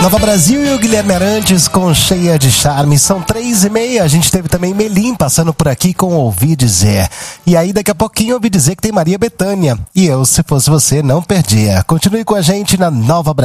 Nova Brasil e o Guilherme Arantes com Cheia de Charme. São 3h30. A gente teve também Melim passando por aqui com Ouvi Dizer. E aí daqui a pouquinho ouvi dizer que tem Maria Bethânia. E eu, se fosse você, não perdia. Continue com a gente na Nova Brasil.